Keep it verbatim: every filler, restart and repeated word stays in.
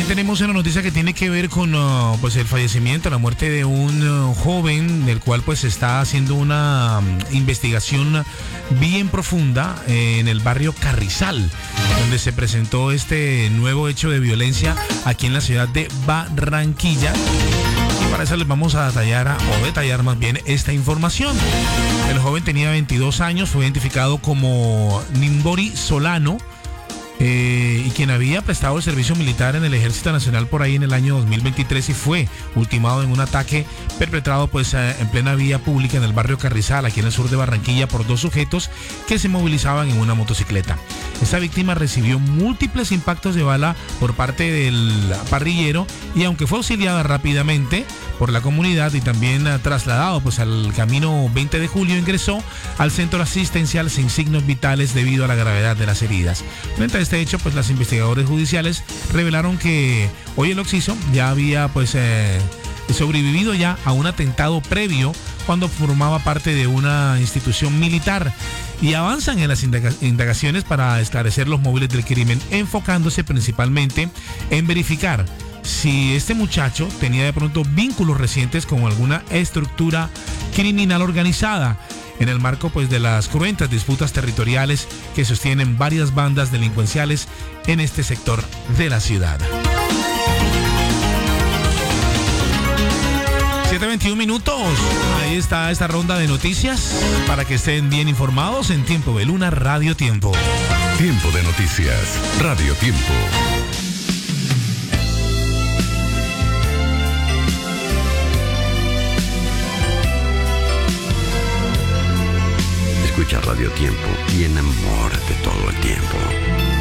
tenemos una noticia que tiene que ver con uh, pues el fallecimiento, la muerte de un uh, joven del cual pues se está haciendo una um, investigación bien profunda eh, en el barrio Carrizal, donde se presentó este nuevo hecho de violencia aquí en la ciudad de Barranquilla. Y para eso les vamos a detallar, o detallar más bien, esta información. El joven tenía veintidós años, fue identificado como Nimbori Solano, Eh, y quien había prestado el servicio militar en el Ejército Nacional por ahí en el año dos mil veintitrés y fue ultimado en un ataque perpetrado pues eh, en plena vía pública en el barrio Carrizal, aquí en el sur de Barranquilla, por dos sujetos que se movilizaban en una motocicleta. Esta víctima recibió múltiples impactos de bala por parte del parrillero y aunque fue auxiliada rápidamente por la comunidad y también uh, trasladado pues al camino veinte de julio, ingresó al centro asistencial sin signos vitales debido a la gravedad de las heridas. Frente a este hecho, pues los investigadores judiciales revelaron que hoy el occiso ya había pues eh, sobrevivido ya a un atentado previo cuando formaba parte de una institución militar, y avanzan en las indaga- indagaciones para esclarecer los móviles del crimen, enfocándose principalmente en verificar si este muchacho tenía de pronto vínculos recientes con alguna estructura criminal organizada en el marco pues de las cruentas disputas territoriales que sostienen varias bandas delincuenciales en este sector de la ciudad. siete veintiún minutos. Ahí está esta ronda de noticias para que estén bien informados en Tiempo de Luna, Radio Tiempo. Tiempo de noticias, Radio Tiempo. Escucha Radio Tiempo y enamórate todo el tiempo.